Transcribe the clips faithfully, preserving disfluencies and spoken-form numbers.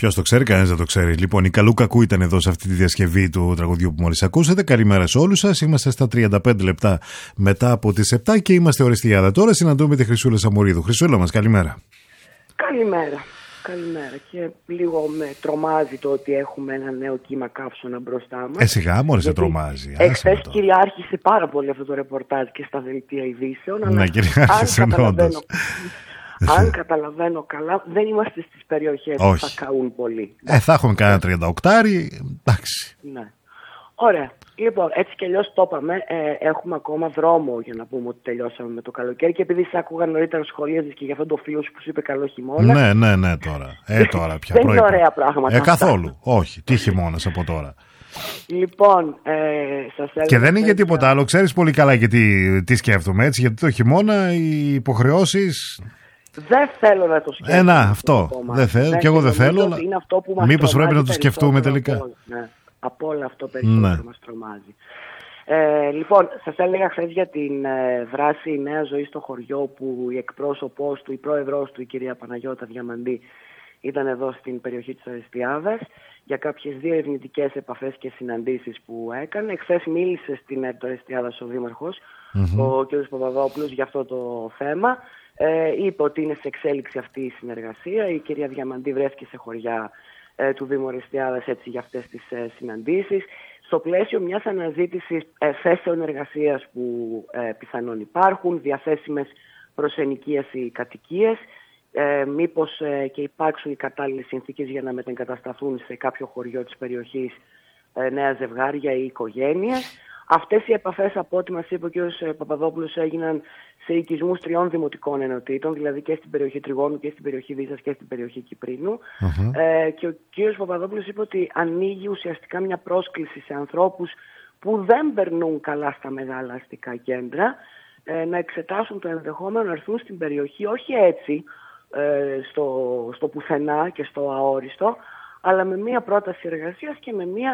Ποιος το ξέρει, κανένας δεν το ξέρει. Λοιπόν, η Καλού Κακού ήταν εδώ σε αυτή τη διασκευή του τραγουδιού που μόλις ακούσατε. Καλημέρα σε όλους σας. Είμαστε στα τριάντα πέντε λεπτά μετά από τις επτά και είμαστε Ορεστιάδα. Τώρα συναντούμε τη Χρυσούλα Σαμουρίδου. Χρυσούλα μας, καλημέρα. Καλημέρα. Καλημέρα. Και λίγο με τρομάζει το ότι έχουμε ένα νέο κύμα καύσωνα μπροστά μας. Ε, σιγά μόλις σε τρομάζει. Εχθές κυριάρχησε πάρα πολύ αυτό το ρεπορτάζ και στα δελτία ειδήσεων. Ναι, κυριάρχησε όντως. Αν καταλαβαίνω καλά, δεν είμαστε στις περιοχές που θα καούν πολύ. Ε, θα έχουμε κανένα τριάντα οκτάρι, εντάξει. Ναι. Ωραία. Λοιπόν, έτσι κι αλλιώς το είπαμε, ε, έχουμε ακόμα δρόμο για να πούμε ότι τελειώσαμε με το καλοκαίρι και επειδή σε άκουγα νωρίτερα σχολίαζες και για αυτόν τον φίλο σου που σου είπε καλό χειμώνα. Ναι, ναι, ναι, τώρα. Ε, τώρα πια δεν είναι ωραία πράγματα. Ε, καθόλου. Όχι. Τι χειμώνας από τώρα. Λοιπόν, ε, σας έλεγα... Και δεν είναι για τίποτα άλλο. Ξέρεις πολύ καλά γιατί τι σκέφτομαι, έτσι. Γιατί το χειμώνα οι υποχρεώσεις... Δεν θέλω να το σκέφτομαι. Ε, να, αυτό. Δεν θέλω. Και εγώ δεν θέλω. Αλλά... Μήπως πρέπει να το σκεφτούμε τελικά. Από, ναι, από όλο αυτό περισσότερο ναι. μας τρομάζει. Ε, λοιπόν, σας έλεγα χθες για την ε, δράση Νέα Ζωή στο χωριό που η εκπρόσωπός του, η πρόεδρός του, η κυρία Παναγιώτα Διαμαντή, ήταν εδώ στην περιοχή της Ορεστιάδας για κάποιες δύο ερευνητικές επαφές και συναντήσεις που έκανε. Χθες μίλησε στην Ορεστιάδας ο Δήμαρχος, mm-hmm. ο κ. Παπαδόπουλος, για αυτό το θέμα. Ε, είπε ότι είναι σε εξέλιξη αυτή η συνεργασία. Η κυρία Διαμαντή βρέθηκε σε χωριά ε, του Δήμου Ορεστιάδας έτσι για αυτές τις ε, συναντήσεις. Στο πλαίσιο μιας αναζήτησης ε, θέσεων εργασίας που ε, πιθανόν υπάρχουν, διαθέσιμες προς ενοικίαση κατοικίες, ε, μήπως ε, και υπάρξουν οι κατάλληλες συνθήκες για να μετεγκατασταθούν σε κάποιο χωριό της περιοχής ε, νέα ζευγάρια ή οικογένειες. Αυτές οι επαφές, από ό,τι μας είπε ο κ. Παπαδόπουλος, έγιναν σε οικισμούς τριών δημοτικών ενωτήτων, δηλαδή και στην περιοχή Τριγώνου και στην περιοχή Βίζας και στην περιοχή Κυπρίνου. Uh-huh. Ε, και ο κ. Παπαδόπουλος είπε ότι ανοίγει ουσιαστικά μια πρόσκληση σε ανθρώπους που δεν περνούν καλά στα μεγάλα αστικά κέντρα, ε, να εξετάσουν το ενδεχόμενο να έρθουν στην περιοχή, όχι έτσι, ε, στο, στο πουθενά και στο αόριστο, αλλά με μια πρόταση εργασίας και με μια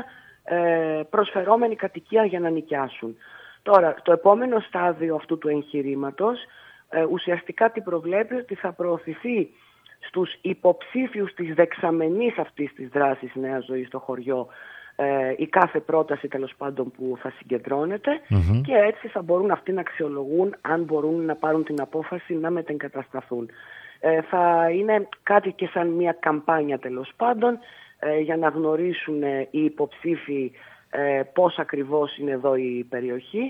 ε, προσφερόμενη κατοικία για να νοικιάσουν. Τώρα, το επόμενο στάδιο αυτού του εγχειρήματος ε, ουσιαστικά τι προβλέπει, ότι θα προωθηθεί στους υποψήφιους της δεξαμενής αυτής της δράσης Νέα Ζωή στο χωριό ε, η κάθε πρόταση τέλος πάντων που θα συγκεντρώνεται mm-hmm. και έτσι θα μπορούν αυτοί να αξιολογούν αν μπορούν να πάρουν την απόφαση να μετεγκατασταθούν. Ε, θα είναι κάτι και σαν μια καμπάνια τέλος πάντων ε, για να γνωρίσουν ε, οι υποψήφοι ε, πώς ακριβώς είναι εδώ η περιοχή,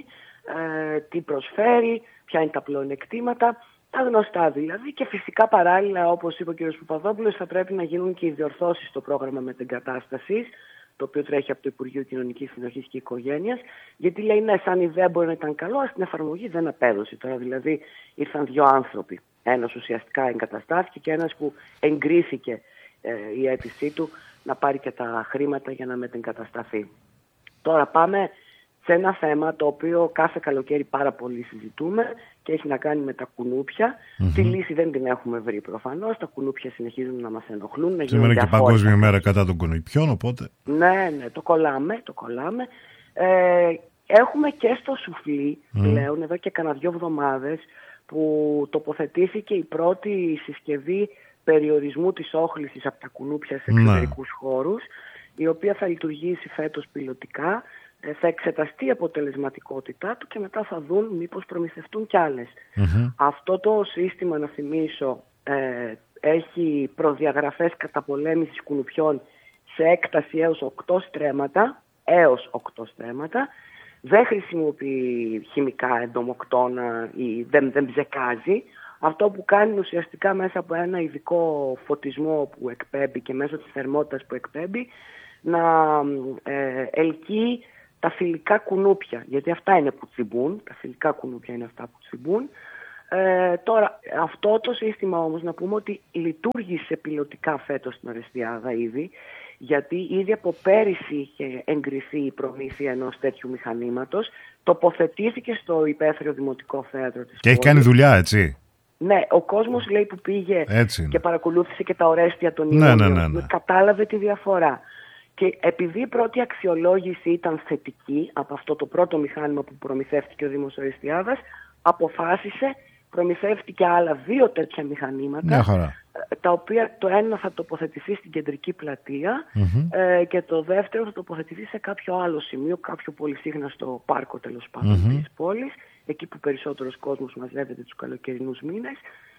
ε, τι προσφέρει, ποια είναι τα πλεονεκτήματα, τα γνωστά δηλαδή, και φυσικά παράλληλα, όπως είπε ο κ. Παπαδόπουλος, θα πρέπει να γίνουν και οι διορθώσεις στο πρόγραμμα μετεγκατάστασης, το οποίο τρέχει από το Υπουργείο Κοινωνικής Συνοχής και Οικογένειας, γιατί λέει ναι, σαν ιδέα μπορεί να ήταν καλό, αλλά στην εφαρμογή δεν απέδωσε. Τώρα δηλαδή ήρθαν δύο άνθρωποι. Ένας ουσιαστικά εγκαταστάθηκε και ένας που εγκρίθηκε ε, η αίτησή του να πάρει και τα χρήματα για να μετεγκατασταθεί. Τώρα πάμε σε ένα θέμα το οποίο κάθε καλοκαίρι πάρα πολύ συζητούμε και έχει να κάνει με τα κουνούπια. Mm-hmm. Τη λύση δεν την έχουμε βρει προφανώς. Τα κουνούπια συνεχίζουν να μας ενοχλούν. Να σήμερα και Παγκόσμια Μέρα κατά των κουνουπιών, οπότε... Ναι, ναι, το κολλάμε, το κολλάμε. Ε, έχουμε και στο σουφλί mm. πλέον, εδώ και κανένα δυο εβδομάδες, που τοποθετήθηκε η πρώτη συσκευή περιορισμού της όχλησης από τα κουνούπια σε εξωτερικούς mm. χώρους, η οποία θα λειτουργήσει φέτος πιλωτικά. Θα εξεταστεί η αποτελεσματικότητά του και μετά θα δουν μήπως προμηθευτούν κι άλλες. Mm-hmm. Αυτό το σύστημα, να θυμίσω, ε, έχει προδιαγραφές καταπολέμησης κουνουπιών σε έκταση έως οκτώ στρέμματα, έως οκτώ στρέμματα. Δεν χρησιμοποιεί χημικά εντομοκτώνα ή δεν, δεν ψεκάζει. Αυτό που κάνει ουσιαστικά μέσα από ένα ειδικό φωτισμό που εκπέμπει και μέσω της θερμότητας που εκπέμπει να ε, ελκύει τα φιλικά κουνούπια, γιατί αυτά είναι που τσιμπούν, τα φιλικά κουνούπια είναι αυτά που τσιμπούν. Ε, τώρα, αυτό το σύστημα όμως να πούμε ότι λειτουργήσε πιλωτικά φέτος στην Ορεστιάδα ήδη, γιατί ήδη από πέρυσι είχε εγκριθεί η προμήθεια ενός τέτοιου μηχανήματος, τοποθετήθηκε στο υπαίθριο Δημοτικό Θέατρο της και έχει κάνει δουλειά, έτσι. Ναι, ο κόσμος λέει που πήγε και παρακολούθησε και τα Ορέστια των ναι, ναι, ναι, ναι. κατάλαβε τη διαφορά. Και επειδή η πρώτη αξιολόγηση ήταν θετική από αυτό το πρώτο μηχάνημα που προμηθεύτηκε ο Δήμος Ορεστιάδας, αποφάσισε, προμηθεύτηκε άλλα δύο τέτοια μηχανήματα τα οποία το ένα θα τοποθετηθεί στην κεντρική πλατεία mm-hmm. ε, και το δεύτερο θα τοποθετηθεί σε κάποιο άλλο σημείο, κάποιο πολυσύχναστο πάρκο τέλος πάντων mm-hmm. της πόλης, εκεί που περισσότερος κόσμος μαζεύεται τους καλοκαιρινούς μήνες.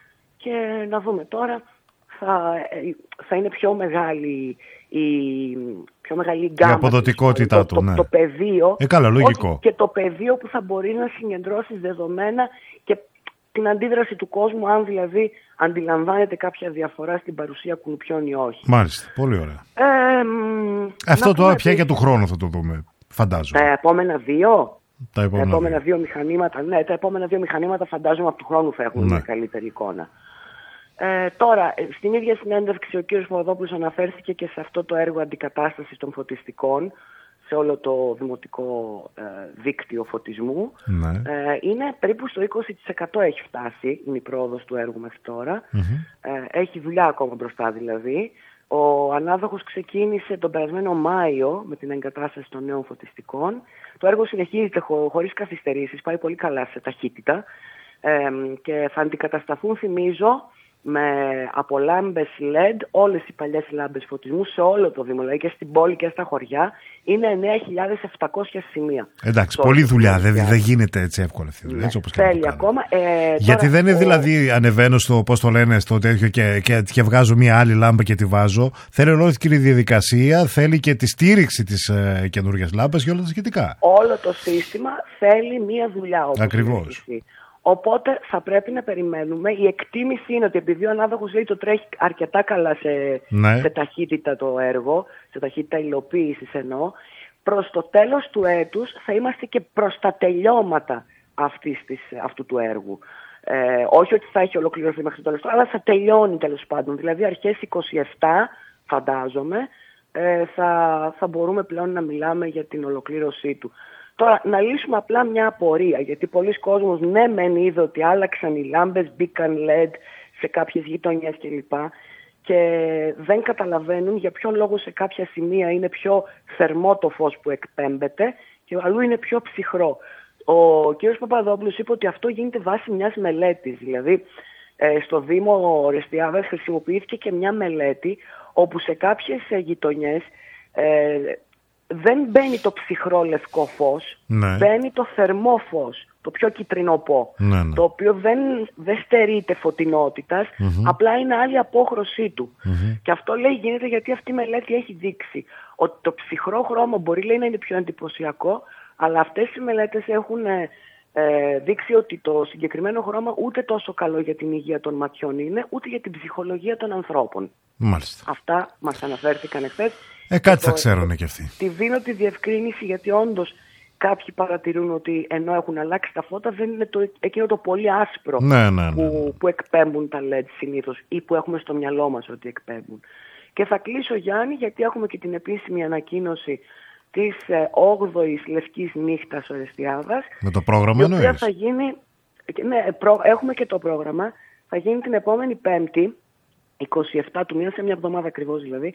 Και να δούμε τώρα, θα, θα είναι πιο μεγάλη η, πιο μεγάλη η γκάμα, η αποδοτικότητά του, το, το, ναι. το πεδίο, ε, καλά, λογικό. Και το πεδίο που θα μπορεί να συγκεντρώσει δεδομένα και την αντίδραση του κόσμου, αν δηλαδή αντιλαμβάνεται κάποια διαφορά στην παρουσία κουνουπιών ή όχι. Μάλιστα, πολύ ωραία. Ε, Αυτό τώρα πια για του χρόνου θα το δούμε, φαντάζομαι. Τα επόμενα δύο, τα επόμενα, τα επόμενα δύο. δύο μηχανήματα, ναι, τα επόμενα δύο μηχανήματα φαντάζομαι από του χρόνου θα έχουν ναι. μια καλύτερη εικόνα. Ε, τώρα, στην ίδια συνέντευξη ο κ. Παπαδόπουλος αναφέρθηκε και σε αυτό το έργο αντικατάστασης των φωτιστικών σε όλο το δημοτικό ε, δίκτυο φωτισμού. Ναι. Ε, είναι περίπου στο είκοσι τοις εκατό έχει φτάσει, είναι η πρόοδος του έργου μέχρι τώρα. Mm-hmm. Ε, έχει δουλειά ακόμα μπροστά δηλαδή. Ο ανάδοχος ξεκίνησε τον περασμένο Μάιο με την εγκατάσταση των νέων φωτιστικών. Το έργο συνεχίζεται χω, χωρίς καθυστερήσεις, πάει πολύ καλά σε ταχύτητα ε, και θα αντικατασταθούν, θυμίζω, με από λάμπες ελ ι ντι, όλες οι παλιές λάμπες φωτισμού σε όλο το Δήμο, δηλαδή και στην πόλη και στα χωριά. Είναι εννέα χιλιάδες επτακόσια σημεία. Εντάξει, πολλή δουλειά, δεν δε γίνεται έτσι εύκολα αυτή η δουλειά. Ναι, θέλει ακόμα. Ε, Γιατί τώρα, δεν είναι ο... δηλαδή ανεβαίνω στο, πώς το λένε, στο τέτοιο και, και, και βγάζω μια άλλη λάμπα και τη βάζω. Θέλει ολόκληρη διαδικασία, θέλει και τη στήριξη της ε, καινούργιας λάμπας και όλα τα σχετικά. Όλο το σύστημα θέλει μια δουλειά. Ακριβώς. Οπότε θα πρέπει να περιμένουμε. Η εκτίμηση είναι ότι επειδή ο ανάδοχος λέει το τρέχει αρκετά καλά σε, ναι. σε ταχύτητα το έργο, σε ταχύτητα υλοποίησης εννοώ, προς το τέλος του έτους θα είμαστε και προς τα τελειώματα αυτής της, αυτού του έργου. Ε, όχι ότι θα έχει ολοκληρωθεί μέχρι το τέλος, αλλά θα τελειώνει τέλος πάντων. Δηλαδή αρχές είκοσι επτά φαντάζομαι ε, θα, θα μπορούμε πλέον να μιλάμε για την ολοκλήρωσή του. Τώρα, να λύσουμε απλά μια απορία, γιατί πολλοί κόσμος ναι μεν είδε ότι άλλαξαν οι λάμπες, μπήκαν ελ ι ντι σε κάποιες γειτονιές κλπ. Και δεν καταλαβαίνουν για ποιο λόγο σε κάποια σημεία είναι πιο θερμό το φως που εκπέμπεται και αλλού είναι πιο ψυχρό. Ο κ. Παπαδόπουλος είπε ότι αυτό γίνεται βάσει μιας μελέτης. Δηλαδή, ε, στο Δήμο Ορεστιάδας χρησιμοποιήθηκε και μια μελέτη όπου σε κάποιες γειτονιές ε, δεν μπαίνει το ψυχρό λευκό φως, ναι. μπαίνει το θερμό φως, το πιο κυτρινοπό, ναι, ναι. το οποίο δεν, δεν στερείται φωτεινότητας, mm-hmm. απλά είναι άλλη απόχρωσή του. Mm-hmm. Και αυτό λέει γίνεται γιατί αυτή η μελέτη έχει δείξει ότι το ψυχρό χρώμα μπορεί λέει, να είναι πιο εντυπωσιακό, αλλά αυτές οι μελέτες έχουν ε, ε, δείξει ότι το συγκεκριμένο χρώμα ούτε τόσο καλό για την υγεία των ματιών είναι, ούτε για την ψυχολογία των ανθρώπων. Μάλιστα. Αυτά μας αναφέρθηκαν εχθές. Ε, κάτι θα ξέρουν και αυτοί. Τη δίνω τη διευκρίνηση γιατί όντως κάποιοι παρατηρούν ότι ενώ έχουν αλλάξει τα φώτα δεν είναι το, εκείνο το πολύ άσπρο ναι, ναι, ναι. Που, που εκπέμπουν τα ελ ι ντι συνήθως ή που έχουμε στο μυαλό μας ότι εκπέμπουν. Και θα κλείσω Γιάννη γιατί έχουμε και την επίσημη ανακοίνωση της όγδοης Λευκής Νύχτας Ορεστιάδας. Με το πρόγραμμα εννοείς. Θα γίνει, ναι, προ, έχουμε και το πρόγραμμα. Θα γίνει την επόμενη Πέμπτη, είκοσι επτά του μήνα, σε μια εβδομάδα ακριβώς δηλαδή,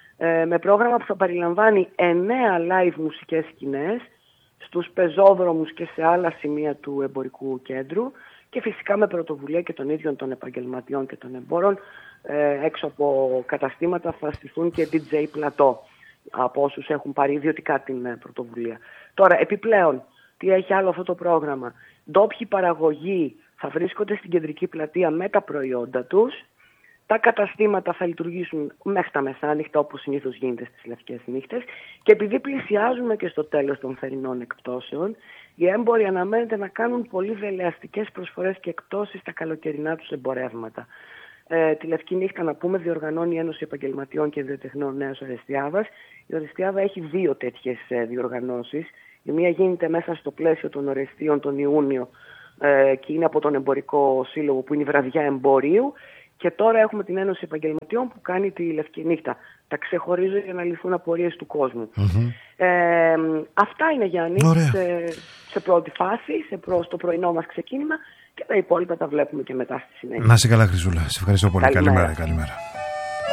με πρόγραμμα που θα περιλαμβάνει εννέα live μουσικές σκηνές στους πεζόδρομους και σε άλλα σημεία του εμπορικού κέντρου και φυσικά με πρωτοβουλία και των ίδιων των επαγγελματιών και των εμπόρων. Έξω από καταστήματα θα στηθούν και ντι τζέι πλατό από όσους έχουν πάρει ιδιωτικά την πρωτοβουλία. Τώρα επιπλέον, τι έχει άλλο αυτό το πρόγραμμα? Ντόπιοι παραγωγοί θα βρίσκονται στην κεντρική πλατεία με τα προϊόντα τους. Τα καταστήματα θα λειτουργήσουν μέχρι τα μεσάνυχτα όπως συνήθως γίνεται στις Λευκές Νύχτες και επειδή πλησιάζουμε και στο τέλος των θερινών εκπτώσεων, οι έμποροι αναμένεται να κάνουν πολύ δελεαστικές προσφορές και εκπτώσεις στα καλοκαιρινά τους εμπορεύματα. Ε, τη Λευκή Νύχτα, να πούμε, διοργανώνει η Ένωση Επαγγελματιών και Βιοτεχνών Νέας Ορεστιάδας. Η Ορεστιάδα έχει δύο τέτοιες ε, διοργανώσεις. Η μία γίνεται μέσα στο πλαίσιο των Ορεστίων τον Ιούνιο ε, και είναι από τον Εμπορικό Σύλλογο που είναι η βραδιά εμπορίου. Και τώρα έχουμε την Ένωση Επαγγελματιών που κάνει τη Λευκή Νύχτα. Τα ξεχωρίζω για να λυθούν απορίες του κόσμου. Mm-hmm. Ε, αυτά είναι, Γιάννη, σε, σε πρώτη φάση, σε προ, στο πρωινό μας ξεκίνημα και τα υπόλοιπα τα βλέπουμε και μετά στη συνέχεια. Να είσαι καλά, Χρυσούλα. Σε ευχαριστώ πολύ. Καλημέρα. Καλημέρα. Καλημέρα.